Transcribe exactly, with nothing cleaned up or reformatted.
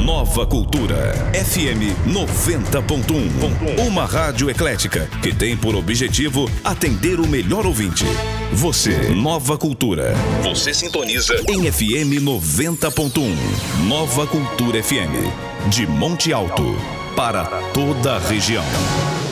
Nova Cultura F M noventa ponto um. Uma rádio eclética que tem por objetivo atender o melhor ouvinte. Você, Nova Cultura. Você sintoniza em F M noventa ponto um. Nova Cultura F M. De Monte Alto para toda a região.